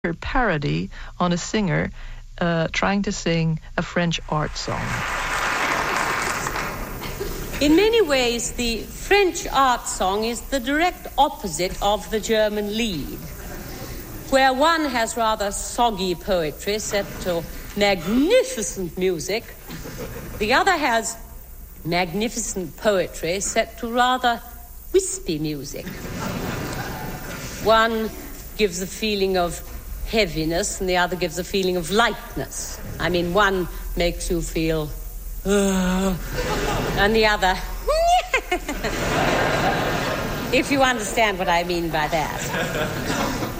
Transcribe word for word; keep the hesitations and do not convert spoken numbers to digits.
her parody on a singer uh, trying to sing a French art song. In many ways, the French art song is the direct opposite of the German Lied, where one has rather soggy poetry set to magnificent music, the other has magnificent poetry set to rather wispy music. One gives a feeling of heaviness and the other gives a feeling of lightness. I mean, one makes you feel, uh, and the other, if you understand what I mean by that.